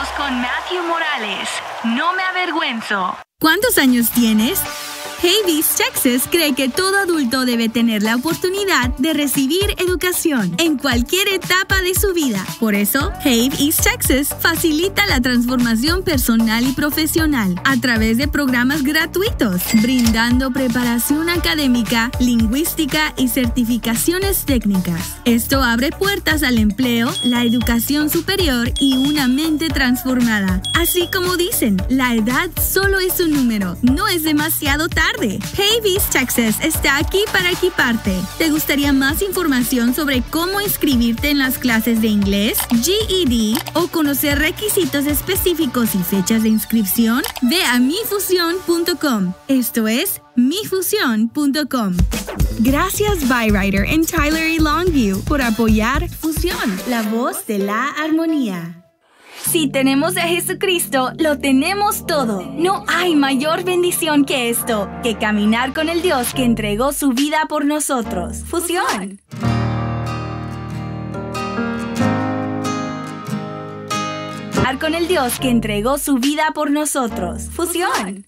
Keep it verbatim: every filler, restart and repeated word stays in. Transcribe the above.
con Matthew Morales. No me avergüenzo. ¿Cuántos años tienes? Haves East Texas cree que todo adulto debe tener la oportunidad de recibir educación en cualquier etapa de su vida. Por eso, Haves East Texas facilita la transformación personal y profesional a través de programas gratuitos, brindando preparación académica, lingüística y certificaciones técnicas. Esto abre puertas al empleo, la educación superior y una mente transformada. Así como dicen, la edad solo es un número, no es demasiado tarde. Haves East Texas está aquí para equiparte. ¿Te gustaría más información sobre cómo inscribirte en las clases de inglés, G E D o conocer requisitos específicos y fechas de inscripción? Ve a mi fusión punto com. Esto es mi fusión punto com. Gracias Byrider en Tyler y Longview por apoyar Fusión, la voz de la armonía. Si tenemos a Jesucristo, lo tenemos todo. No hay mayor bendición que esto, que caminar con el Dios que entregó su vida por nosotros. Fusión. Caminar con el Dios que entregó su vida por nosotros. Fusión.